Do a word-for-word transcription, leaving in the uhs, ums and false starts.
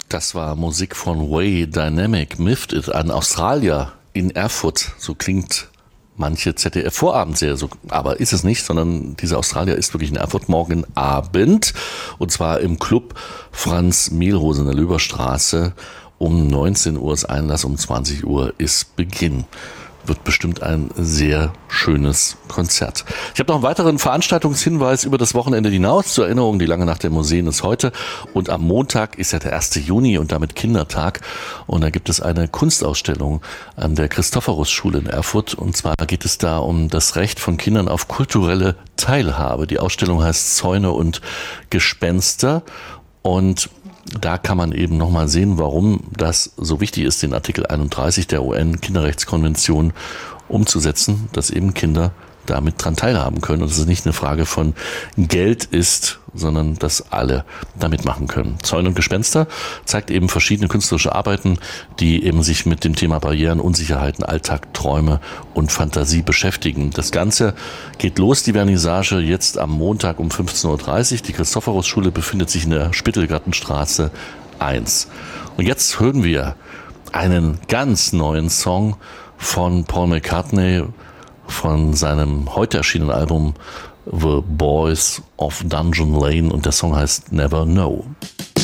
Das war Musik von Way Dynamic Miffed It, ein Australier in Erfurt. So klingt manche Z D F-Vorabendserie, so, aber ist es nicht, sondern dieser Australier ist wirklich in Erfurt morgen Abend. Und zwar im Club Franz Mehlhose in der Löberstraße. Um neunzehn Uhr ist Einlass, um zwanzig Uhr ist Beginn. Wird bestimmt ein sehr schönes Konzert. Ich habe noch einen weiteren Veranstaltungshinweis über das Wochenende hinaus. Zur Erinnerung, die Lange Nacht der Museen ist heute und am Montag ist ja der erste Juni und damit Kindertag und da gibt es eine Kunstausstellung an der Christophorus-Schule in Erfurt und zwar geht es da um das Recht von Kindern auf kulturelle Teilhabe. Die Ausstellung heißt Zäune und Gespenster und da kann man eben nochmal sehen, warum das so wichtig ist, den Artikel einunddreißig der U N-Kinderrechtskonvention umzusetzen, dass eben Kinder damit dran teilhaben können und dass es nicht eine Frage von Geld ist, sondern dass alle da mitmachen können. Zäune und Gespenster zeigt eben verschiedene künstlerische Arbeiten, die eben sich mit dem Thema Barrieren, Unsicherheiten, Alltag, Träume und Fantasie beschäftigen. Das Ganze geht los, die Vernissage, jetzt am Montag um fünfzehn Uhr dreißig. Die Christophorus-Schule befindet sich in der Spittelgartenstraße eins. Und jetzt hören wir einen ganz neuen Song von Paul McCartney, von seinem heute erschienenen Album The Boys of Dungeon Lane und der Song heißt Never Know.